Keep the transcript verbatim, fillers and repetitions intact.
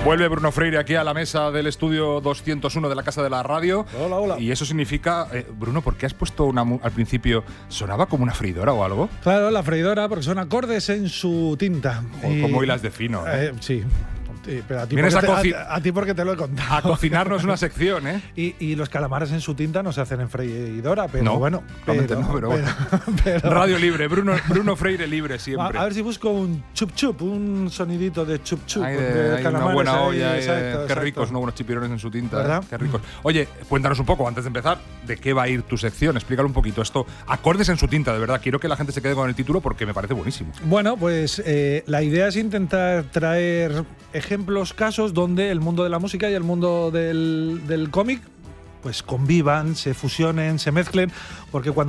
Vuelve Bruno Freire aquí a la mesa del estudio doscientos uno de la Casa de la Radio. Hola, hola. Y eso significa, eh, Bruno, ¿por qué has puesto una al principio? ¿Sonaba como una freidora o algo? Claro, la freidora, porque son acordes en su tinta. O y, como hilas de fino, ¿eh? Eh, sí. Sí, pero a ti, Vienes porque a te, coci- a, a ti porque te lo he contado. A cocinarnos una sección, ¿eh? Y, y los calamares en su tinta no se hacen en freidora, pero No, bueno. realmente Pero, no, pero pero, bueno. pero- Radio libre, Bruno, Bruno Freire libre siempre. A, a ver si busco un chup chup, un sonidito de chup chup. Hay, de de- hay una calamares buena ahí, olla, eh, exacto, qué exacto. ricos, unos buenos chipirones en su tinta, ¿Verdad? eh, qué ricos. Oye, cuéntanos un poco, antes de empezar, de qué va a ir tu sección, explícalo un poquito. Esto, acordes en su tinta, de verdad, quiero que la gente se quede con el título porque me parece buenísimo. Bueno, pues eh, la idea es intentar traer ejemplos, casos donde el mundo de la música y el mundo del, del cómic pues convivan, se fusionen, se mezclen, porque cuando